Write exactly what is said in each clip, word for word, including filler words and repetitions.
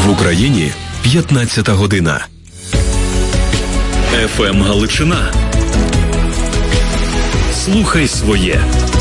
В Україні п'ятнадцята година. еф ем Галичина. Слухай своє.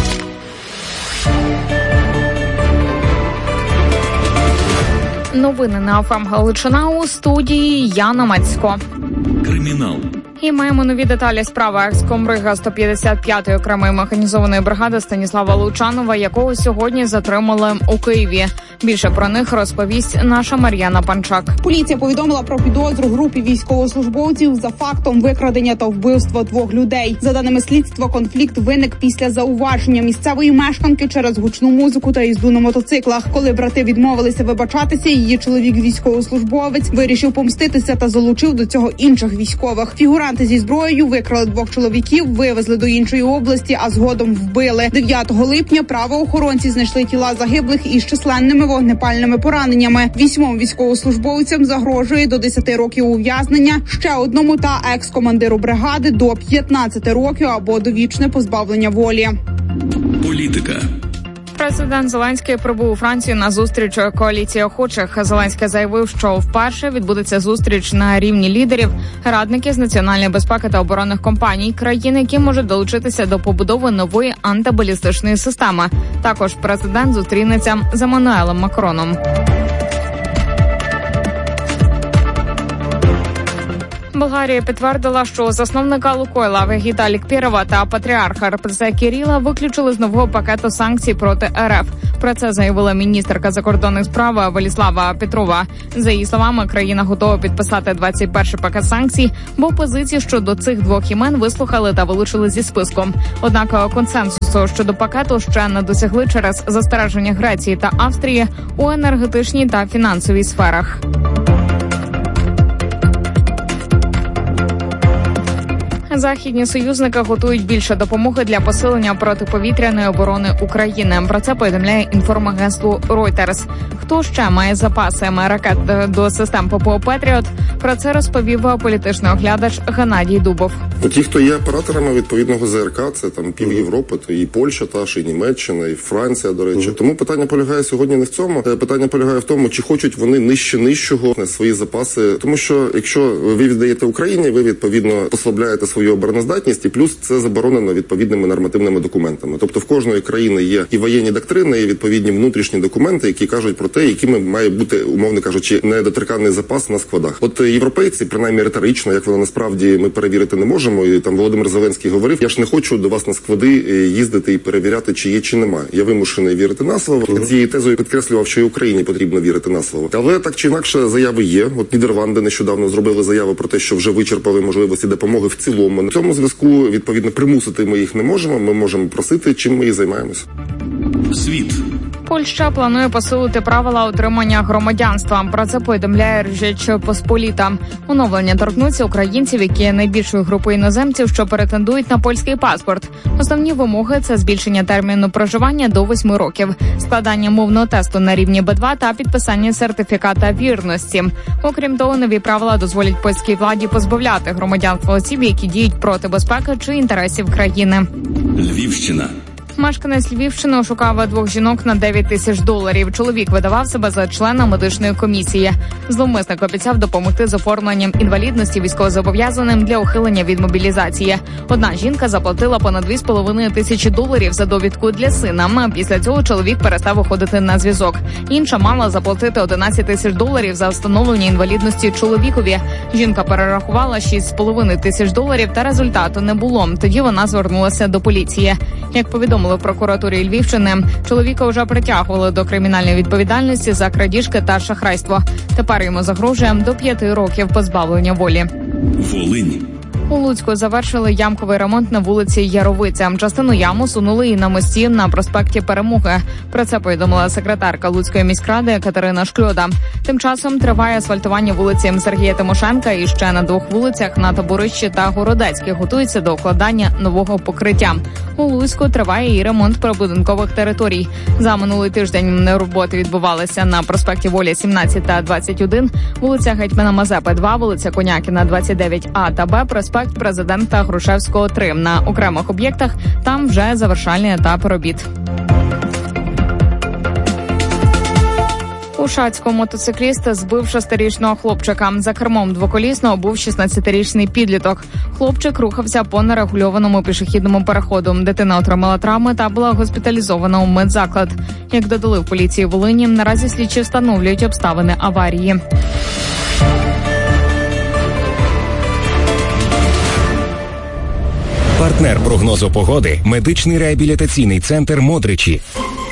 Новини на еф ем Галичина, у студії Яна Мацько. Кримінал. І маємо нові деталі справи екс-комбрига сто п'ятдесят п'ятої окремої механізованої бригади Станіслава Лучанова, якого сьогодні затримали у Києві. Більше про них розповість наша Мар'яна Панчак. Поліція повідомила про підозру групі військовослужбовців за фактом викрадення та вбивства двох людей. За даними слідства, конфлікт виник після зауваження місцевої мешканки через гучну музику та їзду на мотоциклах. Коли брати відмовилися вибачатися, її чоловік-військовослужбовець вирішив помститися та залучив до цього інших військових. Фігуранти зі зброєю викрали двох чоловіків, вивезли до іншої області, а згодом вбили. дев'ятого липня правоохоронці знайшли тіла загиблих із численними вогнепальними пораненнями. Вісьмом військовослужбовцям загрожує до десяти років ув'язнення, ще одному та екс-командиру бригади до п'ятнадцяти років або довічне позбавлення волі. Політика. Президент Зеленський прибув у Францію на зустріч коаліції охочих. Зеленський заявив, що вперше відбудеться зустріч на рівні лідерів, радників з національної безпеки та оборонних компаній країн, які можуть долучитися до побудови нової антибалістичної системи. Також президент зустрінеться з Еммануелем Макроном. Болгарія підтвердила, що засновника Лукойла Віталія Кірова та патріарха ер пе це Кирила виключили з нового пакету санкцій проти ер еф. Про це заявила міністерка закордонних справ Веліслава Петрова. За її словами, країна готова підписати двадцять перший пакет санкцій, бо позиції щодо цих двох імен вислухали та вилучили зі списку. Однак консенсусу щодо пакету ще не досягли через застереження Греції та Австрії у енергетичній та фінансовій сферах. Західні союзники готують більше допомоги для посилення протиповітряної оборони України. Про це повідомляє інформагентство Reuters. Хто ще має запаси ракет до систем ППО «Петріот»? Про це розповів політичний оглядач Геннадій Дубов. Ті, хто є операторами відповідного зе ер ка, це там пів Європи, то і Польща, та ж, і Німеччина, і Франція, до речі. Mm-hmm. Тому питання полягає сьогодні не в цьому. Питання полягає в тому, чи хочуть вони нижче нижчого на свої запаси. Тому що, якщо ви віддаєте Україні, ви відповідно послабляєте свою обороноздатність, і плюс це заборонено відповідними нормативними документами. Тобто в кожної країни є і воєнні доктрини, і відповідні внутрішні документи, які кажуть про те, якими має бути, умовно кажучи, недоторканний запас на складах. От європейці, принаймні риторично, як воно насправді ми перевірити не можемо, і там Володимир Зеленський говорив, я ж не хочу до вас на склади їздити і перевіряти, чи є, чи немає. Я вимушений вірити на слово. Mm-hmm. Цією тезою підкреслював, що і Україні потрібно вірити на слово. Але так чи інакше заяви є. От Нідерланди нещодавно зробили заяву про те, що вже вичерпали можливості допомоги в цілому. В цьому зв'язку, відповідно, примусити ми їх не можемо. Ми можемо просити, чим ми і займаємося. Світ. Польща планує посилити правила отримання громадянства. Про це повідомляє Річ Посполіта. Оновлення торкнуться українців, які є найбільшою групою іноземців, що претендують на польський паспорт. Основні вимоги – це збільшення терміну проживання до восьми років, складання мовного тесту на рівні Б два та підписання сертифіката вірності. Окрім того, нові правила дозволять польській владі позбавляти громадянства осіб, які діють проти безпеки чи інтересів країни. Львівщина. Мешканець Львівщини ошукав двох жінок на дев'ять тисяч доларів. Чоловік видавав себе за члена медичної комісії. Зловмисник обіцяв допомогти з оформленням інвалідності військовозобов'язаним для ухилення від мобілізації. Одна жінка заплатила понад дві з половиною тисячі доларів за довідку для сина. Після цього чоловік перестав виходити на зв'язок. Інша мала заплатити одинадцять тисяч доларів за встановлення інвалідності чоловікові. Жінка перерахувала шість з половиною тисяч доларів, та результату не було. Тоді вона звернулася до поліції. Як повідомили в прокуратурі Львівщини, чоловіка вже притягували до кримінальної відповідальності за крадіжки та шахрайство. Тепер йому загрожує до п'яти років позбавлення волі. Волинь. У Луцьку завершили ямковий ремонт на вулиці Яровиця. Частину яму сунули і на мості на проспекті Перемоги. Про це повідомила секретарка Луцької міськради Катерина Шкльода. Тим часом триває асфальтування вулиці Сергія Тимошенка і ще на двох вулицях на Таборищі та Городецькій готується до укладання нового покриття. У Луцьку триває і ремонт прибудинкових територій. За минулий тиждень роботи відбувалися на проспекті Волі сімнадцять та двадцять один, вулиця Гетьмана Мазепи два, вулиця Конякіна двадцять дев'ять А та Б, проспект Президента Грушевського три. На окремих об'єктах там вже завершальний етап робіт. У Шацьку мотоцикліст збив шестирічного хлопчика. За кермом двоколісного був шістнадцятирічний підліток. Хлопчик рухався по нерегульованому пішохідному переходу. Дитина отримала травми та була госпіталізована у медзаклад. Як додали в поліції Волині, наразі слідчі встановлюють обставини аварії. Партнер прогнозу погоди – медичний реабілітаційний центр «Модричі».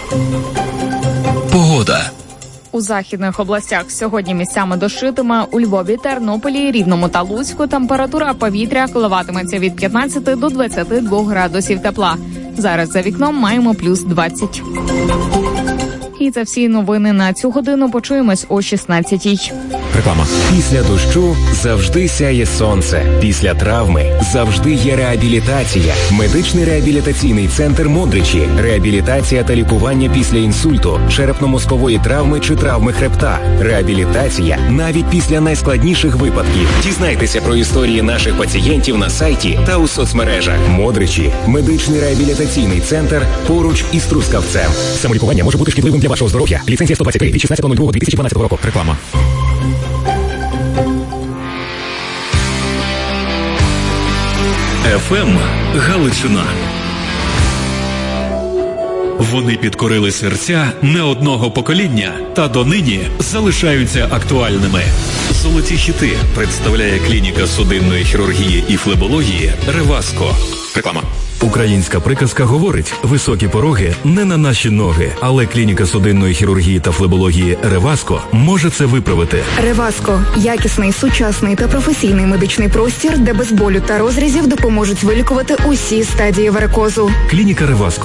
Погода. У західних областях сьогодні місцями дощитиме. У Львові, Тернополі, Рівному та Луцьку температура повітря коливатиметься від п'ятнадцяти до двадцяти двох градусів тепла. Зараз за вікном маємо плюс двадцять. І це всі новини на цю годину. Почуємось о шістнадцятій. Реклама. Після дощу завжди сяє сонце. Після травми завжди є реабілітація. Медичний реабілітаційний центр «Модричі». Реабілітація та лікування після інсульту, черепно-мозкової травми чи травми хребта. Реабілітація навіть після найскладніших випадків. Дізнайтеся про історії наших пацієнтів на сайті та у соцмережах. «Модричі» – медичний реабілітаційний центр поруч із Трускавцем. Самолікування може бути шкідливим для вашого здоров'я. Ліцензія сто двадцять три від шістнадцятого лютого дві тисячі дванадцятого року. Реклама. еф ем Галичина. Вони підкорили серця не одного покоління та донині залишаються актуальними. Золоті хіти представляє клініка судинної хірургії і флебології «Реваско». Реклама. Українська приказка говорить: високі пороги не на наші ноги, але клініка судинної хірургії та флебології «Реваско» може це виправити. «Реваско» – якісний, сучасний та професійний медичний простір, де без болю та розрізів допоможуть вилікувати усі стадії варикозу. Клініка «Реваско»